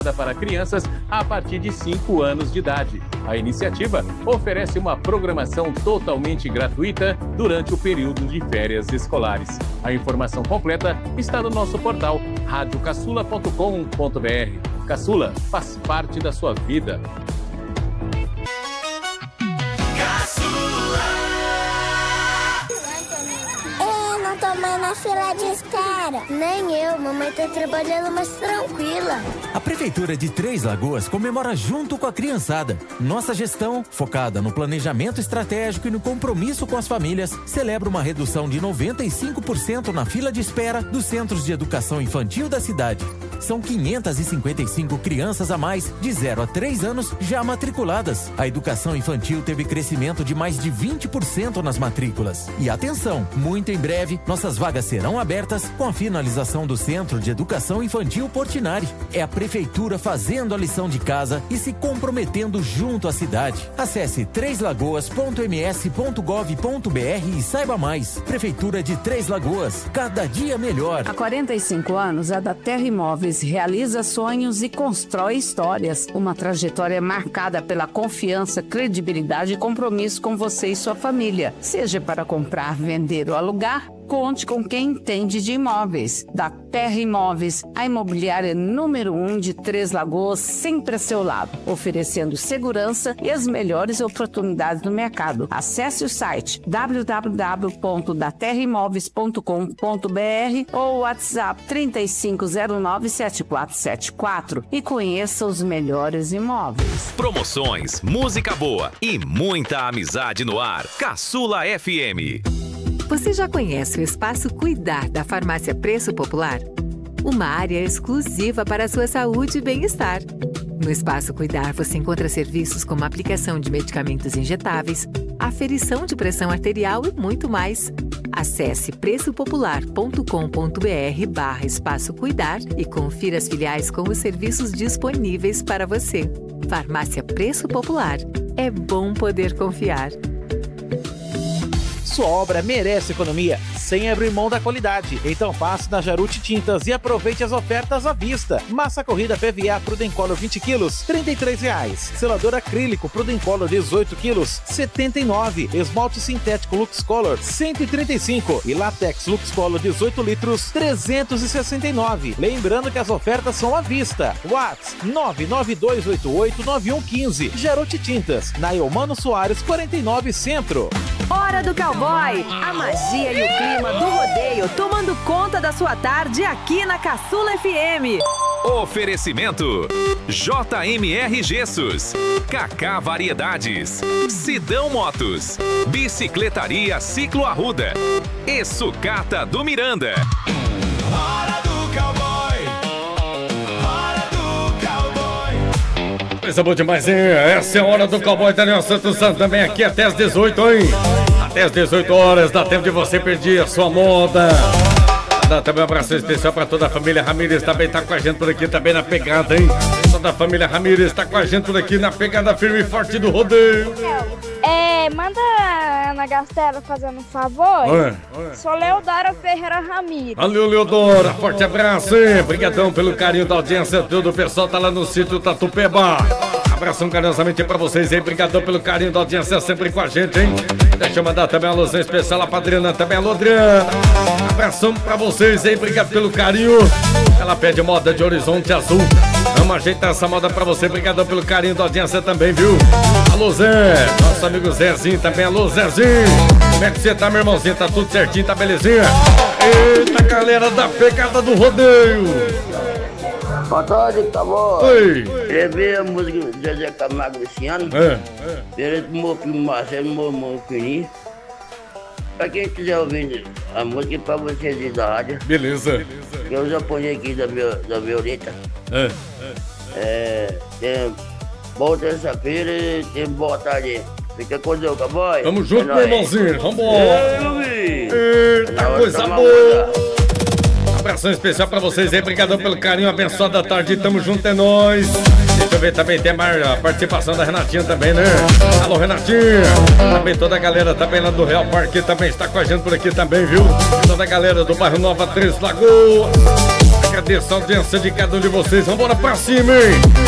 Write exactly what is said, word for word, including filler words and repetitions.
para crianças a partir de cinco anos de idade. A iniciativa oferece uma programação totalmente gratuita durante o período de férias escolares. A informação completa está no nosso portal rádio caçula ponto com ponto br. Caçula faz parte da sua vida. Na fila de espera. Nem eu, mamãe tá trabalhando mais tranquila. A Prefeitura de Três Lagoas comemora junto com a criançada. Nossa gestão, focada no planejamento estratégico e no compromisso com as famílias, celebra uma redução de noventa e cinco por cento na fila de espera dos centros de educação infantil da cidade. São quinhentas e cinquenta e cinco crianças a mais de zero a três anos já matriculadas. A educação infantil teve crescimento de mais de vinte por cento nas matrículas. E atenção, muito em breve, nossas vagas serão abertas com a finalização do Centro de Educação Infantil Portinari. É a Prefeitura fazendo a lição de casa e se comprometendo junto à cidade. Acesse três lagoas ponto m s ponto gov ponto b r e saiba mais. Prefeitura de Três Lagoas, cada dia melhor. Há quarenta e cinco anos, a da Terra Imóveis realiza sonhos e constrói histórias. Uma trajetória marcada pela confiança, credibilidade e compromisso com você e sua família. Seja para comprar, vender ou alugar, conte com quem entende de imóveis. Da Terra Imóveis, a imobiliária número um de Três Lagoas, sempre a seu lado, oferecendo segurança e as melhores oportunidades do mercado. Acesse o site w w w ponto da terra imóveis ponto com ponto b r ou o WhatsApp três cinco zero nove sete quatro sete quatro e conheça os melhores imóveis. Promoções, música boa e muita amizade no ar. Caçula F M. Você já conhece o Espaço Cuidar da Farmácia Preço Popular? Uma área exclusiva para a sua saúde e bem-estar. No Espaço Cuidar você encontra serviços como aplicação de medicamentos injetáveis, aferição de pressão arterial e muito mais. Acesse preço popular ponto com ponto b r barra Espaço Cuidar e confira as filiais com os serviços disponíveis para você. Farmácia Preço Popular. É bom poder confiar. Sua obra merece economia, sem abrir mão da qualidade. Então passe na Jaruti Tintas e aproveite as ofertas à vista. Massa corrida P V A Prudencolor vinte quilos, trinta e três reais. Selador acrílico Prudencolor dezoito quilos, setenta e nove. Esmalte sintético Lux Color, cento e trinta e cinco. E látex Lux Color dezoito litros, trezentos e sessenta e nove. Lembrando que as ofertas são à vista. WhatsApp nove nove dois oito oito nove um um cinco. Jaruti Tintas, na Eumano Soares quarenta e nove Centro. Hora do Cowboy, a magia e o clima do rodeio tomando conta da sua tarde aqui na Caçula F M. Oferecimento J M R Gessos, Kaká Variedades, Sidão Motos, Bicicletaria Ciclo Arruda e Sucata do Miranda. Hora do Cowboy, hora do Cowboy. Coisa boa demais, hein? Essa é a Hora do Cowboy, Daniel Santos também aqui até as dezoito, hein? Até as dezoito horas, dá tempo de você perder a sua moda. Dá também um abraço especial pra toda a família Ramírez, também tá com a gente por aqui, também na pegada, hein? Toda a família Ramírez tá com a gente por aqui na pegada firme e forte do rodeio. É, manda a Ana Gastela fazendo um favor. Oi, oi. Sou Leodora Ferreira Ramírez. Valeu, Leodora, forte abraço, hein? Obrigadão pelo carinho da audiência, todo o pessoal tá lá no sítio Tatupeba. Abração carinhosamente pra vocês aí, obrigadão pelo carinho da audiência sempre com a gente, hein? Deixa eu mandar também uma alusão especial pra Adriana, também a Lodriana. Abração pra vocês aí, obrigado pelo carinho. Ela pede moda de Horizonte Azul. Vamos ajeitar essa moda pra você, obrigadão pelo carinho da audiência também, viu? Alô Zé, nosso amigo Zezinho também, alô Zezinho. Como é que você tá, meu irmãozinho? Tá tudo certinho, tá belezinha? Eita, galera da pegada do rodeio. Boa tarde, tá bom? Oi. Escrevi a música do Zezé Camargo esse ano. É. Direito do meu primo Marcelo, meu irmão Fininho. Pra quem quiser ouvir a música, pra vocês aí da rádio. Beleza. Eu já ponho aqui da, meu, da Violeta. É. É. Tem boa terça-feira e tem boa tarde. Fica com Deus, cowboy. Tamo junto, é meu irmãozinho. Vambora. Eita, coisa boa. boa. Abração especial pra vocês aí, obrigadão pelo carinho, abençoada tarde, tamo junto, é nóis. Deixa eu ver também, tem a participação da Renatinha também, né? Alô, Renatinha. Também toda a galera também lá do Real Parque também está com a gente por aqui também, viu? Toda a galera do bairro Nova Três Lagoas. Agradeço a audiência de cada um de vocês. Vamos embora pra cima, hein?